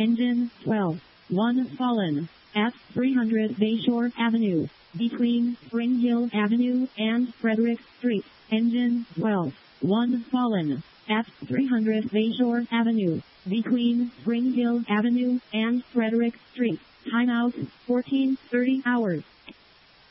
Engine 12. 1 fallen. At 300 Bayshore Avenue. Between Spring Hill Avenue and Frederick Street. Engine 12. 1 fallen. At 300 Bayshore Avenue. Between Spring Hill Avenue and Frederick Street. Timeout 14:30 hours.